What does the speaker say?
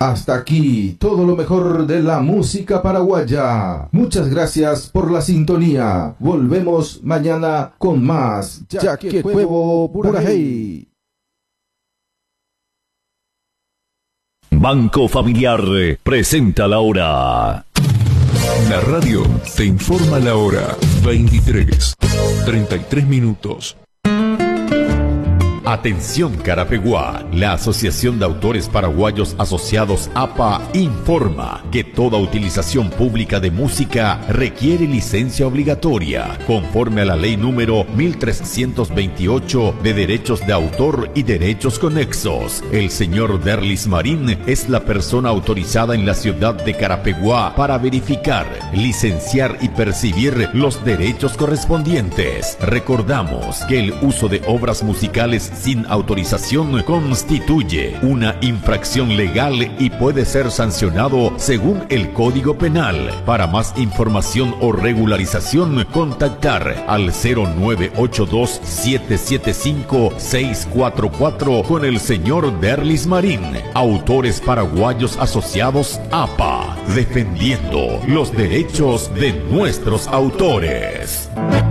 Hasta aquí todo lo mejor de la música paraguaya. Muchas gracias por la sintonía. Volvemos mañana con más Yaquecuevo Burajey. Banco Familiar presenta la hora. La radio te informa la hora. 23:33 minutos. Atención Carapeguá, la Asociación de Autores Paraguayos Asociados APA informa que toda utilización pública de música requiere licencia obligatoria, conforme a la ley número 1328 de derechos de autor y derechos conexos. El señor Derlis Marín es la persona autorizada en la ciudad de Carapeguá para verificar, licenciar y percibir los derechos correspondientes. Recordamos que el uso de obras musicales sin autorización constituye una infracción legal y puede ser sancionado según el Código Penal. Para más información o regularización, contactar al 0982-775-644 con el señor Derlis Marín. Autores Paraguayos Asociados APA, defendiendo los derechos de nuestros autores.